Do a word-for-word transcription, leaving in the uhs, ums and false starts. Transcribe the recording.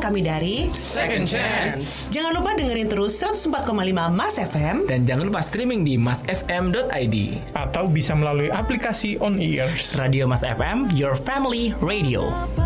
kami dari Second Chance. Jangan lupa dengerin terus seratus empat koma lima Mas F M. Dan jangan lupa streaming di mas f m dot i d. Atau bisa melalui aplikasi On Ears. Radio Mas F M, your family radio.